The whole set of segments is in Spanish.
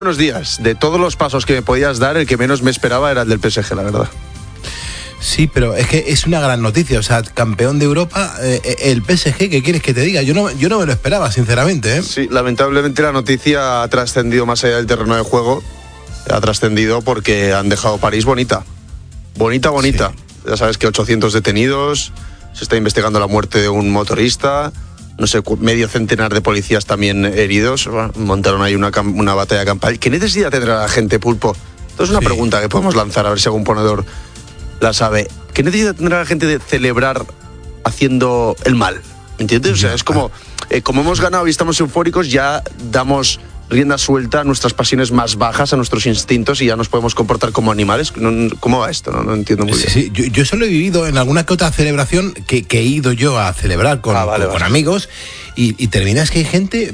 Buenos días. De todos los pasos que me podías dar, el que menos me esperaba era el del PSG, la verdad. Sí, pero es que es una gran noticia, o sea, campeón de Europa, el PSG, ¿qué quieres que te diga? Yo no me lo esperaba, sinceramente, ¿eh? Sí, lamentablemente la noticia ha trascendido más allá del terreno de juego, ha trascendido porque han dejado París bonita. Bonita. Sí. Ya sabes que 800 detenidos, se está investigando la muerte de un motorista, no sé, medio centenar de policías también heridos, montaron ahí una batalla campal. ¿Qué necesidad tendrá la gente, Pulpo? Esto es una pregunta que podemos lanzar, a ver si algún ponedor la sabe. ¿Qué necesidad tendrá la gente de celebrar haciendo el mal? ¿Me entiendes? O sea, es como hemos ganado y estamos eufóricos, ya damos rienda suelta a nuestras pasiones más bajas, a nuestros instintos, y ya nos podemos comportar como animales. ¿Cómo va esto? No entiendo muy bien. Sí, yo solo he vivido en alguna que otra celebración que he ido yo a celebrar con amigos, y terminas que hay gente,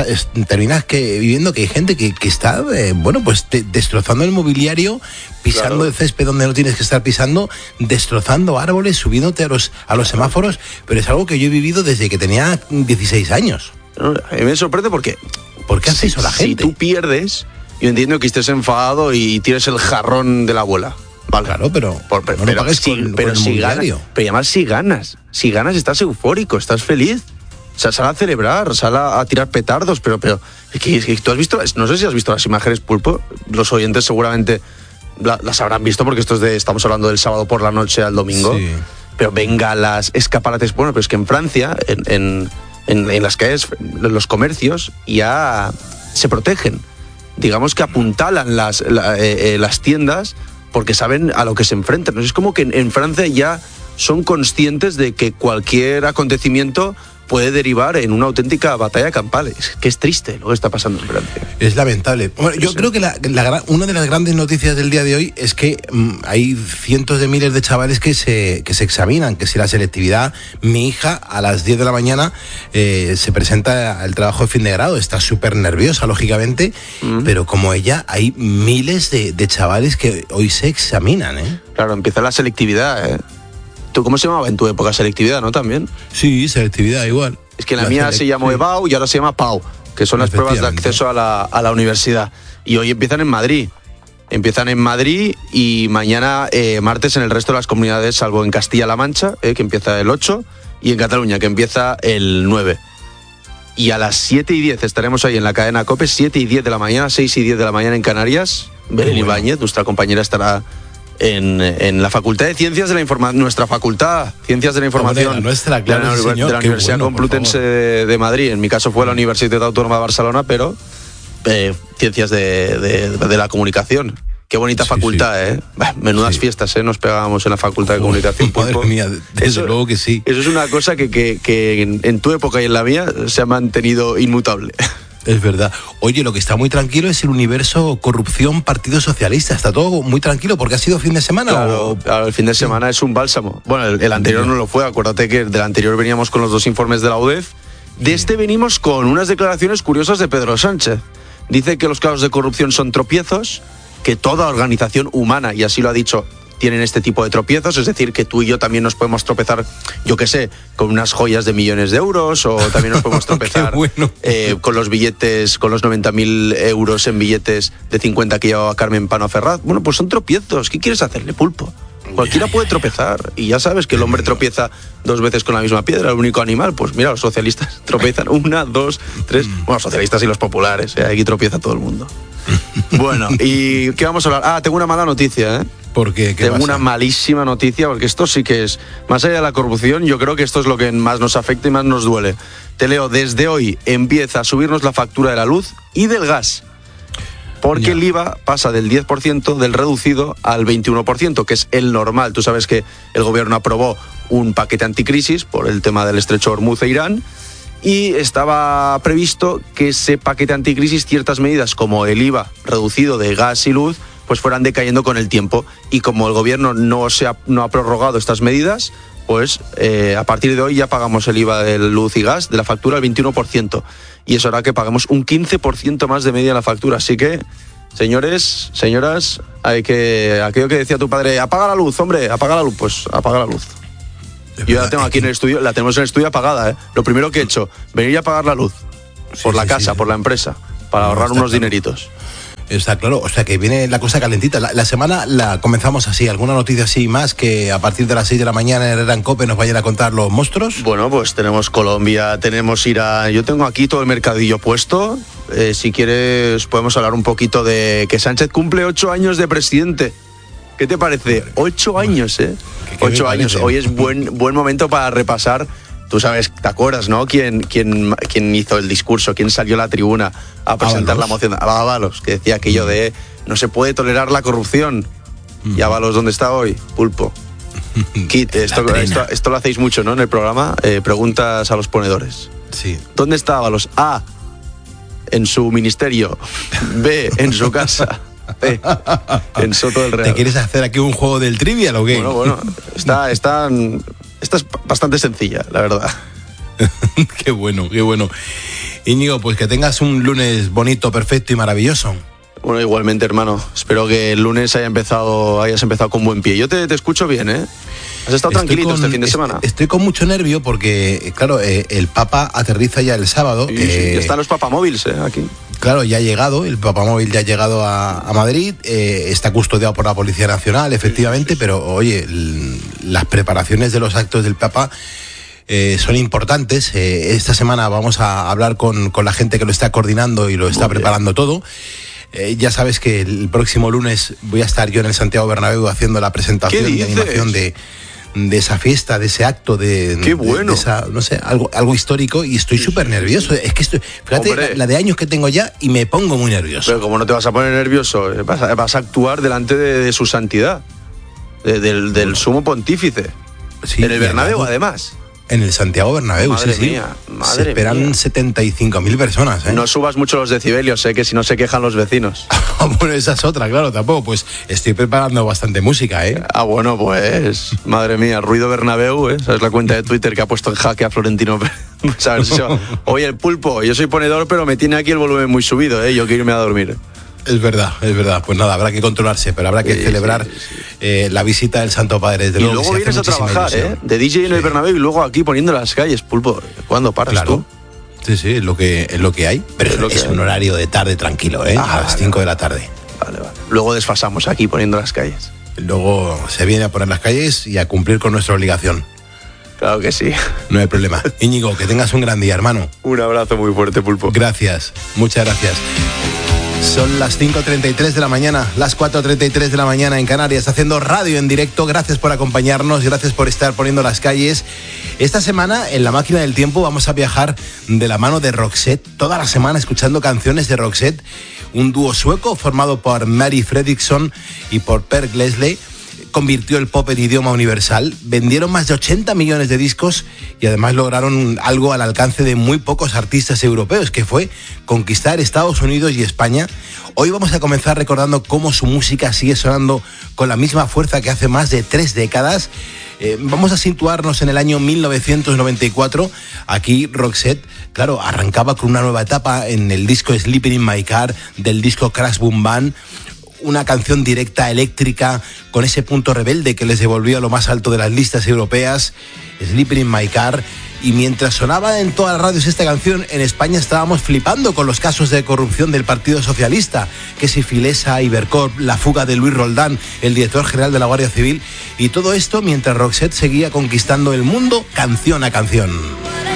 viviendo que hay gente que está, destrozando el mobiliario, pisando el césped donde no tienes que estar pisando, destrozando árboles, subiéndote a los semáforos, pero es algo que yo he vivido desde que tenía 16 años. A mí me sorprende porque... ¿Por qué hace eso la gente? Si tú pierdes, yo entiendo que estés enfadado y tires el jarrón de la abuela. Vale. Claro, pero si ganas, estás eufórico, estás feliz. O sea, sal a celebrar, sal a tirar petardos, pero es que tú has visto, no sé si has visto las imágenes, Pulpo, los oyentes seguramente las habrán visto porque estamos hablando del sábado por la noche al domingo, sí. Pero bengalas, escaparates, bueno, pero es que en Francia, en las calles, los comercios ya se protegen. Digamos que apuntalan las tiendas porque saben a lo que se enfrentan. Es como que en Francia ya son conscientes de que cualquier acontecimiento puede derivar en una auténtica batalla campal. Que es triste lo que está pasando en Francia. Es lamentable. Bueno, yo creo que una de las grandes noticias del día de hoy es que hay cientos de miles de chavales que se examinan, que si la selectividad. Mi hija a las 10 de la mañana se presenta al trabajo de fin de grado, está súper nerviosa, lógicamente, pero como ella, hay miles de chavales que hoy se examinan, ¿eh? Claro, empieza la selectividad, ¿eh? ¿Cómo se llamaba en tu época? Selectividad, ¿no? También. Sí, selectividad igual. Es que la mía se llamó EBAU y ahora se llama PAU, que son las pruebas de acceso a la universidad. Y hoy empiezan en Madrid. Y mañana, martes, en el resto de las comunidades, salvo en Castilla-La Mancha, que empieza el 8, y en Cataluña, que empieza el 9. Y a las 7:10 estaremos ahí en la cadena COPE, 7:10 de la mañana, 6:10 de la mañana en Canarias. Belén Ibáñez, nuestra compañera, estará en la Facultad de Ciencias de la Información, nuestra Facultad Ciencias de la Información, nuestra, claro, de la Universidad Complutense de Madrid. En mi caso fue la Universidad Autónoma de Barcelona, pero Ciencias de la Comunicación. Qué bonita facultad, ¿eh? Menudas fiestas, nos pegábamos en la Facultad de Comunicación. Madre mía, desde luego que sí. Eso es una cosa que en tu época y en la mía se ha mantenido inmutable. Es verdad. Oye, lo que está muy tranquilo es el universo corrupción Partido Socialista. Está todo muy tranquilo porque ha sido fin de semana. Claro, el fin de semana es un bálsamo. Bueno, el anterior no lo fue. Acuérdate que del anterior veníamos con los 2 informes de la UDEF. De este venimos con unas declaraciones curiosas de Pedro Sánchez. Dice que los casos de corrupción son tropiezos, que toda organización humana, y así lo ha dicho, tienen este tipo de tropiezos, es decir, que tú y yo también nos podemos tropezar, yo qué sé, con unas joyas de millones de euros, o también nos podemos tropezar con los billetes, con los 90.000 euros en billetes de 50 que llevaba Carmen Pano Ferraz. Bueno, pues son tropiezos. ¿Qué quieres hacerle, Pulpo? Cualquiera puede tropezar, y ya sabes que el hombre tropieza 2 veces con la misma piedra, el único animal. Pues mira, los socialistas tropiezan 1, 2, 3. Bueno, los socialistas y los populares, aquí tropieza todo el mundo. Bueno, ¿y qué vamos a hablar? Tengo una mala noticia, ¿eh? ¿Por qué? ¿Qué Tengo pasa? una malísima noticia, porque esto sí que es, más allá de la corrupción, yo creo que esto es lo que más nos afecta y más nos duele. Te leo, desde hoy empieza a subirnos la factura de la luz y del gas, porque el IVA pasa del 10% del reducido al 21%, que es el normal. Tú sabes que el gobierno aprobó un paquete anticrisis por el tema del estrecho Hormuz e Irán, y estaba previsto que ese paquete anticrisis, ciertas medidas como el IVA reducido de gas y luz, pues fueran decayendo con el tiempo. Y como el gobierno no ha prorrogado estas medidas, pues a partir de hoy ya pagamos el IVA de luz y gas de la factura al 21%. Y eso hará que paguemos un 15% más de media en la factura. Así que, señores, señoras, aquello que decía tu padre, apaga la luz, hombre, apaga la luz, pues apaga la luz. Yo la tengo aquí en el estudio, la tenemos en el estudio apagada, ¿eh? Lo primero que he hecho, venir a apagar la luz por la casa, por la empresa, para ahorrar unos dineritos. Está claro, o sea que viene la cosa calentita. La semana la comenzamos así. ¿Alguna noticia así más que a partir de las 6 de la mañana en Herrera en Cope nos vayan a contar los monstruos? Bueno, pues tenemos Colombia, tenemos Irán. Yo tengo aquí todo el mercadillo puesto. Si quieres podemos hablar un poquito de que Sánchez cumple 8 años de presidente. ¿Qué te parece? 8 años, ¿eh? 8 años. Hoy es buen momento para repasar. Tú sabes, ¿te acuerdas, no? ¿Quién hizo el discurso? ¿Quién salió a la tribuna a presentar la moción? Ábalos, que decía aquello de no se puede tolerar la corrupción. Y Ábalos, ¿dónde está hoy? Pulpo. Kit, esto lo hacéis mucho, ¿no? En el programa, preguntas a los ponedores. Sí. ¿Dónde está Ábalos? A, en su ministerio. B, en su casa. C, en Soto del Real. ¿Te quieres hacer aquí un juego del Trivial o qué? Bueno, esta es bastante sencilla, la verdad. Qué bueno. Íñigo, pues que tengas un lunes bonito, perfecto y maravilloso. Bueno, igualmente, hermano. Espero que el lunes hayas empezado con buen pie. Yo te escucho bien, ¿eh? ¿Has estado tranquilito este fin de semana? Estoy con mucho nervio porque, claro, el Papa aterriza ya el sábado. Sí, ya están los papamóviles, aquí. Claro, ya ha llegado, el papamóvil ya ha llegado a Madrid, está custodiado por la Policía Nacional, efectivamente, sí. Pero oye, las preparaciones de los actos del Papa son importantes. Esta semana vamos a hablar con la gente que lo está coordinando y lo está preparando todo. Ya sabes que el próximo lunes voy a estar yo en el Santiago Bernabéu haciendo la presentación y animación de esa fiesta, de ese acto, ¡qué bueno! de esa, no sé, algo histórico, y estoy súper nervioso. Es que fíjate, la de años que tengo ya y me pongo muy nervioso. Pero ¿cómo no te vas a poner nervioso? Vas a actuar delante de su santidad, del sumo pontífice, sí, en el Bernabéu, además. En el Santiago Bernabéu, madre sí. Mía, se esperan 75.000 personas, ¿eh? No subas mucho los decibelios, que si no se quejan los vecinos. Bueno, esa es otra, claro, tampoco. Pues estoy preparando bastante música, ¿eh? Bueno, pues, madre mía, Ruido Bernabéu, ¿eh? ¿Sabes la cuenta de Twitter que ha puesto en jaque a Florentino? Pues a ver si oye, el Pulpo, yo soy ponedor, pero me tiene aquí el volumen muy subido, ¿eh? Yo quiero irme a dormir. Es verdad. Pues nada, habrá que controlarse, pero habrá que celebrar la visita del Santo Padre. Desde y luego vienes a trabajar, de DJ en el Bernabéu y luego aquí poniendo las calles, Pulpo. ¿Cuándo paras tú? Sí, es lo que hay, pero es un horario de tarde tranquilo, a las 5 de la tarde. Vale. Luego desfasamos aquí poniendo las calles. Luego se viene a poner las calles y a cumplir con nuestra obligación. Claro que sí. No hay problema. Íñigo, que tengas un gran día, hermano. Un abrazo muy fuerte, Pulpo. Gracias, muchas gracias. Son las 5:33 de la mañana, las 4:33 de la mañana en Canarias, haciendo radio en directo. Gracias por acompañarnos, gracias por estar poniendo las calles. Esta semana, en La Máquina del Tiempo, vamos a viajar de la mano de Roxette, toda la semana escuchando canciones de Roxette, un dúo sueco formado por Mary Fredriksson y por Per Gessle. Convirtió el pop en idioma universal, vendieron más de 80 millones de discos y además lograron algo al alcance de muy pocos artistas europeos, que fue conquistar Estados Unidos y España. Hoy vamos a comenzar recordando cómo su música sigue sonando con la misma fuerza que hace más de 3 décadas. Vamos a situarnos en el año 1994. Aquí Roxette, claro, arrancaba con una nueva etapa en el disco Sleeping in My Car del disco Crash Boom Band. Una canción directa, eléctrica, con ese punto rebelde que les devolvió a lo más alto de las listas europeas, Sleeping in My Car. Y mientras sonaba en todas las radios esta canción, en España estábamos flipando con los casos de corrupción del Partido Socialista, que si Filesa, Ibercorp, la fuga de Luis Roldán, el director general de la Guardia Civil, y todo esto mientras Roxette seguía conquistando el mundo canción a canción.